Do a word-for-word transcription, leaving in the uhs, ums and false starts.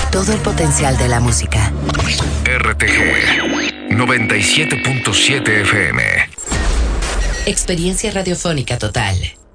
todo el potencial de la música. R T G noventa y siete punto siete F M. Experiencia radiofónica total.